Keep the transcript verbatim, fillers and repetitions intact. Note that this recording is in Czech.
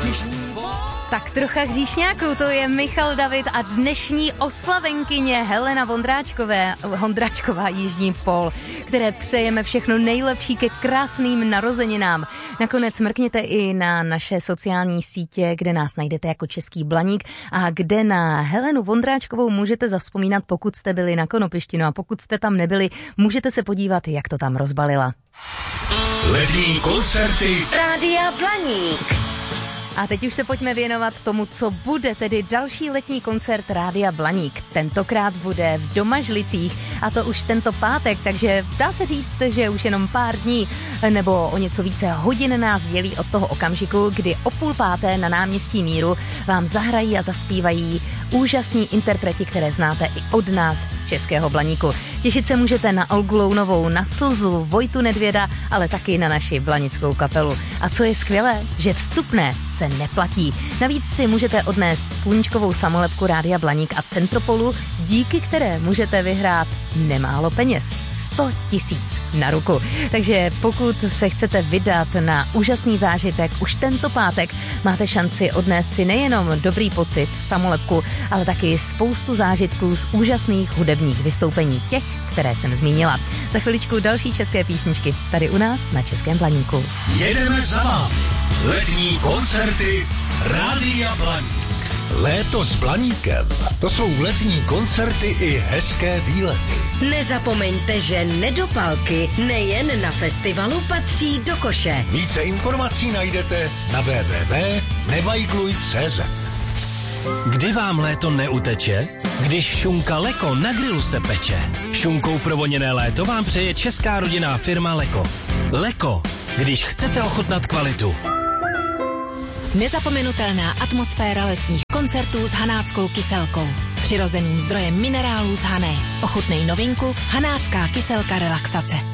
Tak trocha hříšňáků, to je Michal David a dnešní oslavenkyně Helena Vondráčkové, Vondráčková Jižní Pol, které přejeme všechno nejlepší ke krásným narozeninám. Nakonec mrkněte i na naše sociální sítě, kde nás najdete jako Český Blaník a kde na Helenu Vondráčkovou můžete zavzpomínat, pokud jste byli na Konopišti. No a pokud jste tam nebyli, můžete se podívat, jak to tam rozbalila. Letní koncerty Rádia Blaník. A teď už se pojďme věnovat tomu, co bude, tedy další letní koncert Rádia Blaník. Tentokrát bude v Domažlicích a to už tento pátek, takže dá se říct, že už jenom pár dní nebo o něco více hodin nás dělí od toho okamžiku, kdy o půl páté na náměstí Míru vám zahrají a zaspívají úžasní interpreti, které znáte i od nás z Českého Blaníku. Těšit se můžete na Olgu Lounovou, na Slzu, Vojtu Nedvěda, ale taky na naši blanickou kapelu. A co je skvělé, že vstupné se neplatí. Navíc si můžete odnést sluníčkovou samolepku Rádia Blaník a Centropolu, díky které můžete vyhrát nemálo peněz. sto tisíc na ruku. Takže pokud se chcete vydat na úžasný zážitek už tento pátek, máte šanci odnést si nejenom dobrý pocit, samolepku, ale taky spoustu zážitků z úžasných hudebních vystoupení, těch, které jsem zmínila. Za chviličku další české písničky tady u nás na Českém Blaníku. Jedeme za vámi. Letní koncerty Rádia Blaník. Léto s Blaníkem. To jsou letní koncerty i hezké výlety. Nezapomeňte, že nedopalky nejen na festivalu patří do koše. Více informací najdete na w w w tečka nevajgluj tečka cé zet. Kdy vám léto neuteče? Když šunka Leko na grilu se peče. Šunkou provoněné léto vám přeje česká rodinná firma Leko. Leko, když chcete ochutnat kvalitu. Nezapomenutelná atmosféra letních koncertů s hanáckou kyselkou. Přirozeným zdrojem minerálů z Hané. Ochutnej novinku Hanácká kyselka relaxace.